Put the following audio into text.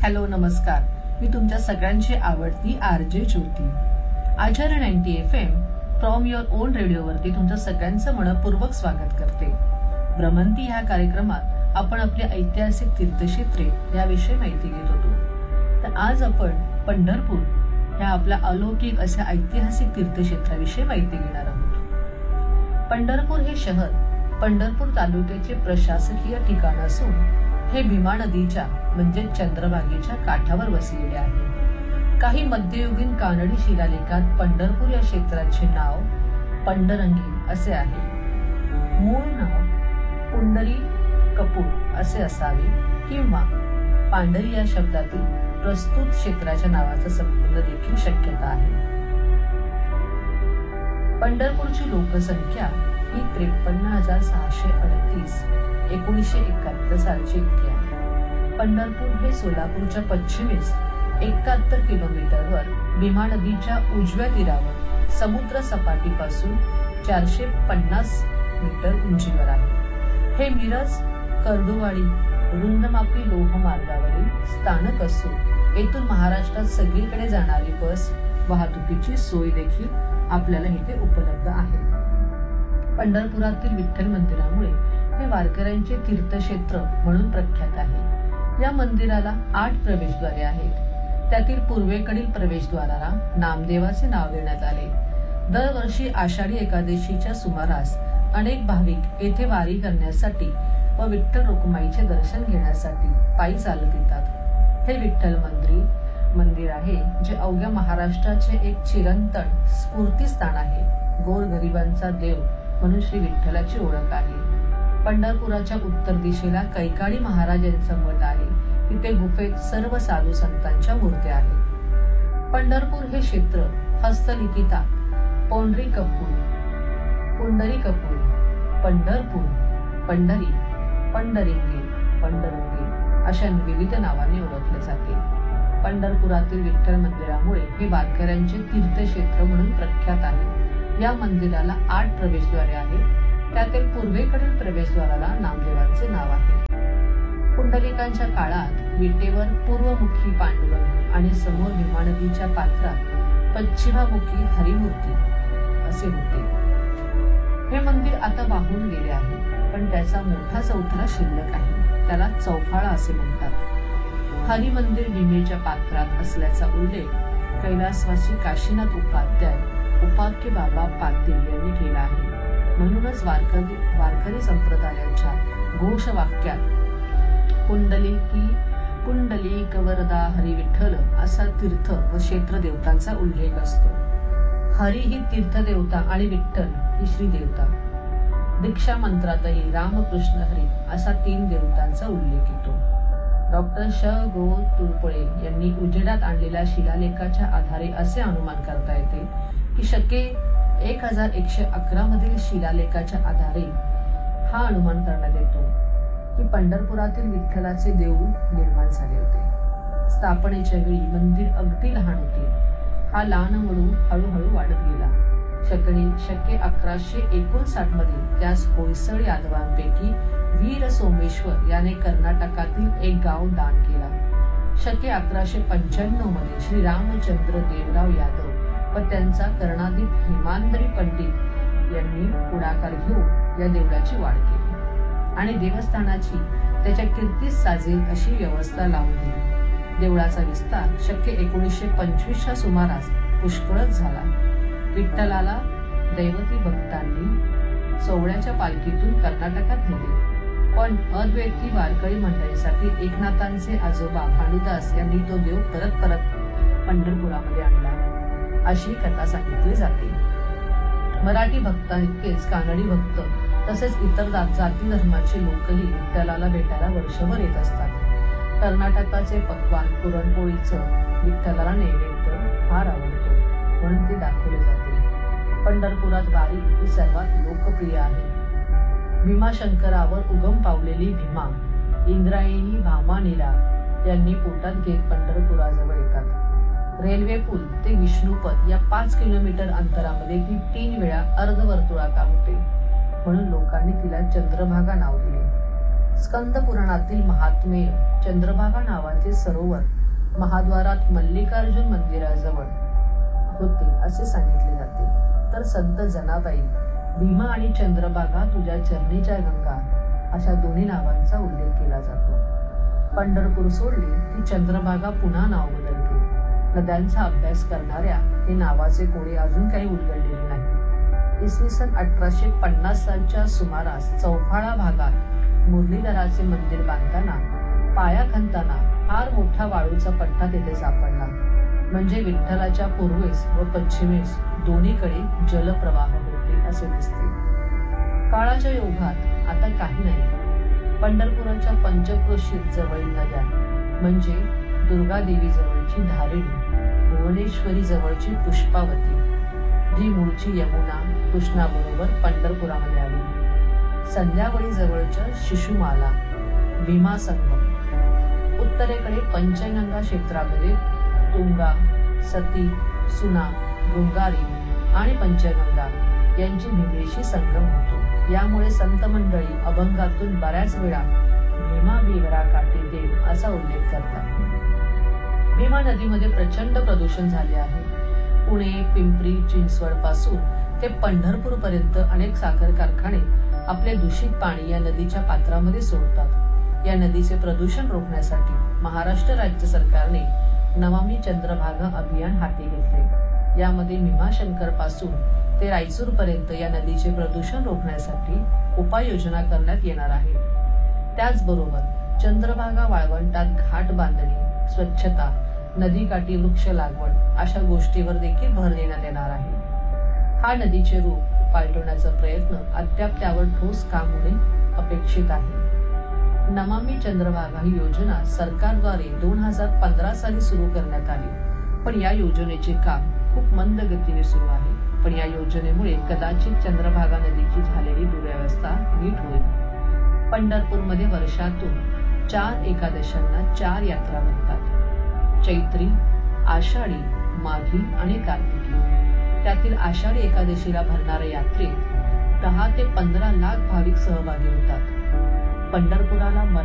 Hello नमस्कार. मी तुमच्या सगळ्यांची आवडती RJ Jyoti. Acharya 90 FM from your on रेडिओवरती तुमचं सगळ्यांचं मनपूर्वक स्वागत करते. भ्रमंती ह्या कार्यक्रमात आपण आपली ऐतिहासिक तीर्थक्षेत्रे याविषयी माहिती घेत होतो. तर आज आपण पंढरपूर ह्या आपल्या अलौकिक अशा ऐतिहासिक तीर्थक्षेत्राविषयी माहिती घेणार आहोत. पंढरपूर हे शहर पंढरपूर तालुक्याचे प्रशासकीय ठिकाण असून हे भीमा नदीच्या म्हणजे चंद्रभागेच्या काठावर वसलेले आहे. काही मध्ययुगीन कानडी शिलालेखात पंढरपूर या क्षेत्राचे नाव पंडरंगी असे आहे. मूळ नाव पुंडरी कपूर असे असावे किंवा पांढरी या शब्दातील प्रस्तुत क्षेत्राच्या नावाचा संबंध देखील शक्यता आहे. पंढरपूरची लोकसंख्या ही 53,638 1971 सालची इतकी आहे. पंढरपूर हे सोलापूरच्या पश्चिमेस 71 किलोमीटरवर भीमा नदीच्या उजव्या तीरावर समुद्र सपाटीपासून 450 मीटर उंचीवर आहे. हे मिरज कर्डुवाडी रुंदमापी लोहमार्गावरील स्थानक असून येथून महाराष्ट्रात सगळीकडे जाणारी बस वाहतुकीची सोय देखील आपल्याला इथे उपलब्ध आहे. पंढरपुरातील विठ्ठल मंदिरामुळे हे वारकऱ्यांचे तीर्थक्षेत्र म्हणून प्रख्यात आहे. या मंदिराला 8 प्रवेशद्वारे आहेत. त्यातील पूर्वेकडील प्रवेशद्वाराला नामदेवाचे नाव देण्यात आले. दरवर्षी आषाढी एकादशीच्या सुमारास अनेक भाविक येथे वारी करण्यासाठी व विठ्ठल रुक्माईचे दर्शन घेण्यासाठी पायी चालत येतात. हे विठ्ठल मंदिर आहे जे अवघ्या महाराष्ट्राचे एक चिरंतन स्फूर्तीस्थान आहे. गोरगरिबांचा देव म्हणून श्री विठ्ठलाची ओळख आहे. पंढरपुराच्या उत्तर दिशेला कैकाडी महाराज यांचं मठ आहे. तिथे गुफेत सर्व साधू संतांच्या मूर्त्या आहेत. पंढरपूर हे क्षेत्र हस्तलिखितात पोंडरी कपूर, पुंडरी कपूर, पंढरपूर, पंढरी, पंढरिंगे, पंढरंगी अशा विविध नावाने ओळखले जाते. पंढरपुरातील विठ्ठल मंदिरामुळे हे वारकऱ्यांचे तीर्थक्षेत्र म्हणून प्रख्यात आहे. या मंदिराला 8 प्रवेशद्वारे आहेत. त्यातील पूर्वेकडील प्रवेशद्वाराला नामदेवाचे नाव आहे. पुंडलिकांच्या काळात विटेवर पूर्वमुखी पांडुरंग आणि समोर भीमा नदीच्या पात्रात पश्चिमामुखी हरिमूर्ती असे होते. हे मंदिर आता वाहून गेले आहे, पण त्याचा मोठा चौथरा शिल्लक आहे. त्याला चौफाळा असे म्हणतात. हरी मंदिर भीमेच्या पात्रात असल्याचा उल्लेख कैलासवासी काशीनाथ उपाख्य बाबा पाटील यांनी केला आहे. म्हणूनच वारकरी संप्रदायाच्या घोषवाक्यात पुंडलिक वरदा हरी विठ्ठल असा तीर्थ व क्षेत्र देवतांचा उल्लेख असतो. हरी ही तीर्थदेवता आणि विठ्ठल ही श्री देवता. दीक्षा मंत्रातही रामकृष्ण हरी असा 3 देवतांचा उल्लेख येतो. डॉक्टर श. गो. तुळपुळे यांनी उजेडात आणलेल्या शिलालेखाच्या आधारे असे अनुमान करता येते की शके 1111 मधील शिलालेखाच्या आधारे हा अनुमान करण्यात येतो की पंढरपुरातील विठ्ठलाचे देऊळ निर्माण झाले होते. स्थापनेच्या वेळी मंदिर अगदी लहान होते. हा लहान वळू हळूहळू वाढत गेला. शके 1159 मध्ये त्यास होयसळ यादवांपैकी वीर सोमेश्वर याने कर्नाटकातील एक गाव दान केला. शके 1195 मध्ये श्री रामचंद्र देवराव यादव व त्यांचा कर्णाधीप हेमांद्री पंडित यांनी पुढाकार घेऊन या देवळाची वाढ केली आणि देवस्थानाची त्याच्या कीर्तीस साजेल अशी व्यवस्था लावून दिली. देवळाचा विस्तार शके 1925च्या सुमारास पुष्कळच झाला. विठ्ठलाला दैवती भक्तांनी सोहळ्याच्या पालखीतून कर्नाटकात नेले, पण अद्वैती वारकरी मंडळीसाठी एकनाथांचे आजोबा भानुदास यांनी तो देव परत पंढरपुरामध्ये आणला अशी कथा सांगितली जाते. मराठी भक्तांइतकेच कानडी भक्त तसेच इतर जाती धर्माचे लोकही विठ्ठलाला भेटायला वर्षभर येत असतात. कर्नाटकाचे पक्वान पुरणपोळीचं विठ्ठलाला नैवेद्य फार आवडतो म्हणून ते दाखवले जाते. पंढरपुरात वारी ही सर्वात लोकप्रिय आहे. भीमाशंकरावर उगम पावलेली भीमा इंद्रायणी भामानिला यांनी पोटात घेत पंढरपुराजवळ येतात. रेल्वे पूल ते विष्णुपद या 5 किलोमीटर अंतरामध्ये ती 3 वेळा अर्धवर्तुळाकार होते. म्हणून लोकांनी तिला चंद्रभागा नाव दिले. स्कंद पुराणातील महात्मेय चंद्रभागा नावाचे सरोवर महाद्वारात मल्लिकार्जुन मंदिराजवळ होते असे सांगितले जाते. तर संत जनाबाई, भीमा आणि चंद्रभागा तुझ्या चरणीच्या गंगा अशा दोन्ही नावांचा उल्लेख केला जातो. पंढरपूर सोडले की चंद्रभागा पुन्हा नाव बदलते. नद्यांचा अभ्यास करणाऱ्या हे नावाचे कोडे अजून काही उलगडलेले नाही. इसवी सन 1850 सालच्या सुमारास चौफाळा भागात मुरलीधराचे मंदिर बांधताना पाया खणताना फार मोठा वाळूचा पट्टा तेथे सापडला. म्हणजे विठ्ठलाच्या पूर्वेस व पश्चिमेस दोन्हीकडे जलप्रवाह होते असे दिसते. काळाच्या योगात आता काही नाही. पंढरपुराच्या पंचक्रोशीत जवळील नद्या म्हणजे दुर्गादेवी जवळची धारिणी, भुवनेश्वरी जवळची पुष्पावती, जी मूळची यमुना कृष्णाबरोबर पंढरपुरामध्ये आली, संध्यावळी जवळच्या शिशुमाला, भीमा संगम, उत्तरेकडे पंचगंगा क्षेत्रामध्ये तुंगा, सती, सुना, गंगारी आणि पंचगंगा यांची भीमेशी संगम होतो. यामुळे संत मंडळी अभंगातून बऱ्याच वेळा भीमा विवरा काठी देव असा उल्लेख करतात. भीमा नदीमध्ये प्रचंड प्रदूषण झाले आहे. पुणे, पिंपरी चिंचवड पासून ते पंढरपूर पर्यंत अनेक साखर कारखाने आपले दूषित पाणी या नदीच्या पात्रामध्ये सोडतात. या नदीचे प्रदूषण रोखण्यासाठी महाराष्ट्र राज्य सरकारने नमामि चंद्रभागा अभियान हाती घेतले. यामध्ये भीमाशंकर पासून ते रायचूर पर्यंत या नदीचे प्रदूषण रोखण्यासाठी उपाययोजना करण्यात येणार आहे. त्याचबरोबर चंद्रभागा वाळवंटात घाट बांधणी, स्वच्छता, नदीकाठी वृक्ष लागवड अशा गोष्टीवर देखील भर देण्यात येणार आहे. हा नदीचे रूप पालटवण्याचा प्रयत्न अद्याप त्यावर ठोस काम होणे अपेक्षित आहे. नमामि चंद्रभागा ही योजना सरकारद्वारे 2015 साली सुरू करण्यात आली. पण या योजनेचे काम खूप मंद गतीने सुरू आहे. पण या योजनेमुळे कदाचित चंद्रभागा नदीची झालेली दुरवस्था नीट होईल. पंढरपूरमध्ये वर्षातून 4 एकादशांना 4 यात्रा भरतात. चैत्री, आषाढी, माघी आणि कार्तिकी. त्यातील आषाढी एकादशीला भरणाऱ्या यात्रेत 10 ते 15 लाख भाविक सहभागी होतात. पंढरपुराला